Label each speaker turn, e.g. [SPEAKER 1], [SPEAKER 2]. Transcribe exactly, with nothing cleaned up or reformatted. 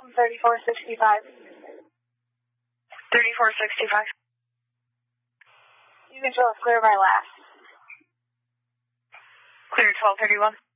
[SPEAKER 1] from thirty-four sixty-five.
[SPEAKER 2] thirty-four sixty-five.
[SPEAKER 1] You can show us clear by last.
[SPEAKER 2] Clear twelve thirty-one.